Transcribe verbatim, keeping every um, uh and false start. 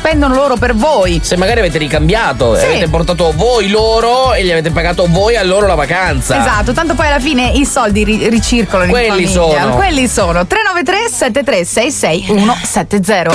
spendono loro per voi. Se magari avete ricambiato, Sì. avete portato voi loro e gli avete pagato voi a loro la vacanza. Esatto, tanto poi alla fine i soldi ri- ricircolano Quelli in famiglia. sono. Quelli sono tre nove tre sette tre sei sei uno sette zero.